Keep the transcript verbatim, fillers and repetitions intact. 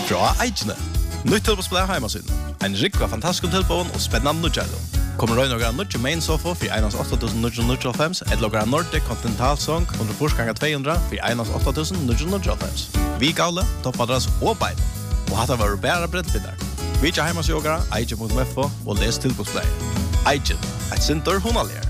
Fra Eikene. Nytt tilbåsplay heimasiden. En rikva fantastisk tilbån og spennende nødgjælum. Kommer røy noen nødgjæ main sofa for einans åtta tusen nio hundre og fem, et logra Nordic Continental Song under forskanget to hundre for einans åtta tusen nio hundre og fem. Vi gavle, toppadras og bein. Og hatt var bæra breddbindar. Vi ikke heimasjogara, eikje punkt f o og les tilbåsplay. Eikje, et sinter hunalier.